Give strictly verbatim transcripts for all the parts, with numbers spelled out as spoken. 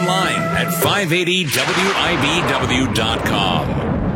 online at five eighty W I B W dot com.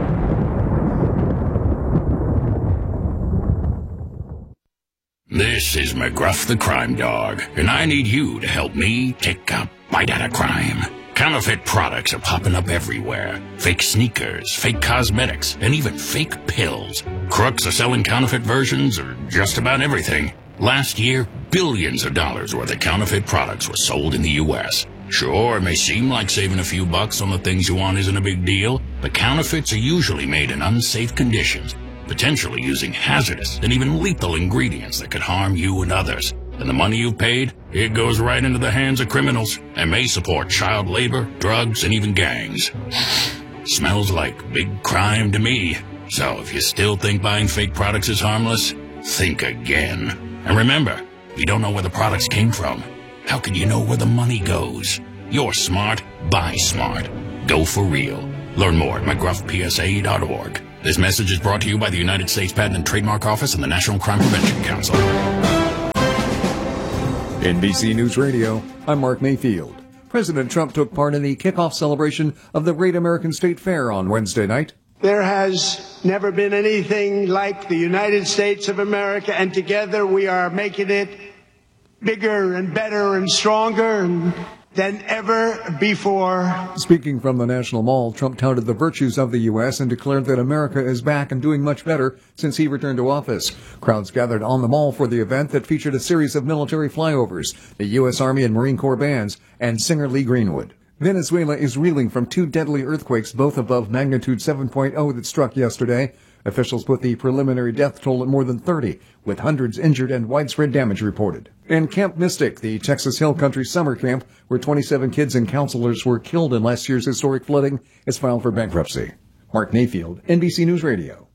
This is McGruff the Crime Dog, and I need you to help me take a bite out of crime. Counterfeit products are popping up everywhere. Fake sneakers, fake cosmetics, and even fake pills. Crooks are selling counterfeit versions of just about everything. Last year, billions of dollars worth of counterfeit products were sold in the U S Sure, it may seem like saving a few bucks on the things you want isn't a big deal, but counterfeits are usually made in unsafe conditions, potentially using hazardous and even lethal ingredients that could harm you and others. And the money you've paid, it goes right into the hands of criminals and may support child labor, drugs, and even gangs. Smells like big crime to me. So if you still think buying fake products is harmless, think again. And remember, you don't know where the products came from. How can you know where the money goes? You're smart, buy smart. Go for real. Learn more at McGruff P S A dot org. This message is brought to you by the United States Patent and Trademark Office and the National Crime Prevention Council. N B C News Radio, I'm Mark Mayfield. President Trump took part in the kickoff celebration of the Great American State Fair on Wednesday night. There has never been anything like the United States of America, and together we are making it bigger and better and stronger and than ever before. Speaking from the National Mall, Trump touted the virtues of the U S and declared that America is back and doing much better since he returned to office. Crowds gathered on the mall for the event that featured a series of military flyovers, the U S Army and Marine Corps bands, and singer Lee Greenwood. Venezuela is reeling from two deadly earthquakes, both above magnitude seven point oh, that struck yesterday. Officials put the preliminary death toll at more than thirty, with hundreds injured and widespread damage reported. In Camp Mystic, the Texas Hill Country summer camp, where twenty-seven kids and counselors were killed in last year's historic flooding, is filed for bankruptcy. Mark Mayfield, N B C News Radio.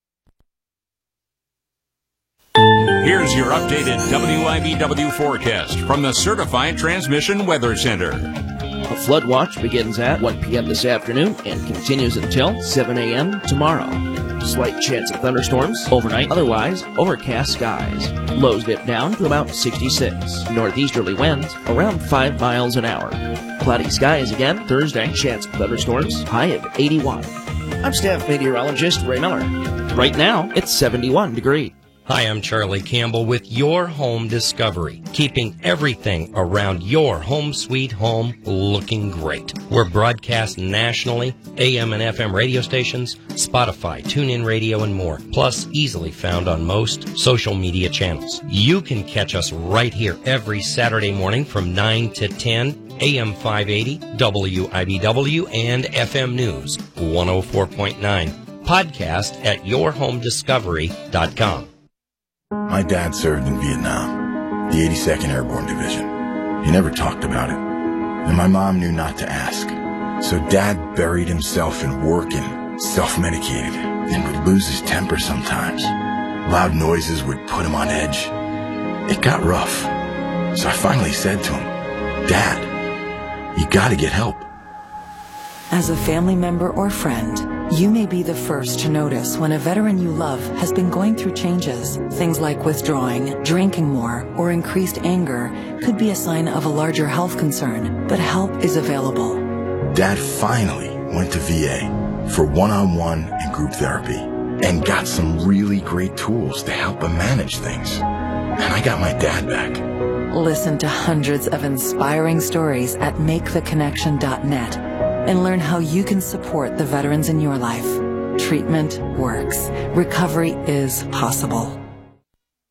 Here's your updated W I B W forecast from the Certified Transmission Weather Center. A flood watch begins at one p.m. this afternoon and continues until seven a.m. tomorrow. Slight chance of thunderstorms overnight, otherwise overcast skies. Lows dip down to about sixty-six. Northeasterly winds around five miles an hour. Cloudy skies again Thursday. Chance of thunderstorms, high of eighty-one. I'm staff meteorologist Ray Miller. Right now, it's seventy-one degrees. Hi, I'm Charlie Campbell with Your Home Discovery, keeping everything around your home sweet home looking great. We're broadcast nationally, A M and F M radio stations, Spotify, TuneIn Radio, and more, plus easily found on most social media channels. You can catch us right here every Saturday morning from nine to ten, A M five eighty, W I B W, and F M News one oh four point nine. Podcast at your home discovery dot com. My dad served in Vietnam, the eighty-second Airborne Division. He never talked about it, and my mom knew not to ask. So Dad buried himself in work and self-medicated, and would lose his temper sometimes. Loud noises would put him on edge. It got rough, so I finally said to him, Dad, you gotta get help. As a family member or friend, you may be the first to notice when a veteran you love has been going through changes. Things like withdrawing, drinking more, or increased anger could be a sign of a larger health concern, but help is available. Dad finally went to V A for one-on-one and group therapy and got some really great tools to help him manage things. And I got my dad back. Listen to hundreds of inspiring stories at make the connection dot net. And learn how you can support the veterans in your life. Treatment works. Recovery is possible.